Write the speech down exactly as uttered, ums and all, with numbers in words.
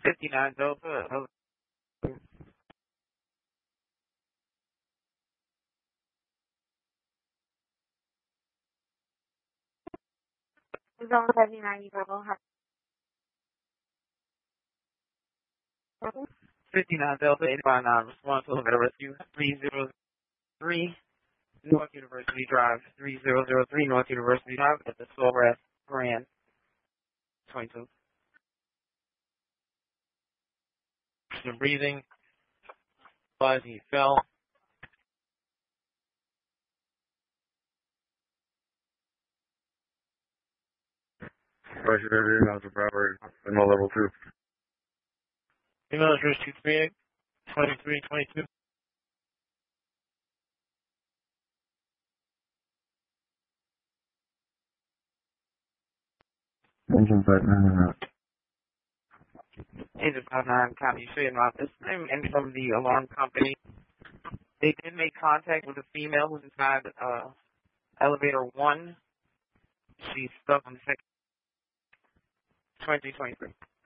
fifty-nine Delta. Zone seventy-nine, Bravo. fifty-nine Delta, eighty-five nine, response to elevator rescue, three zero three, North University Drive, three zero zero three, North University Drive, at the Silver Grand, twenty-two. Some breathing. As he fell. Pressure area, now to proper, no level two. Email address two three eight, twenty-three twenty-two. Engine set nine. Agent five nine, copy, you my office. I'm in from the alarm company. They did make contact with a female who's inside uh, elevator one. She's stuck on the second. twenty twenty-three.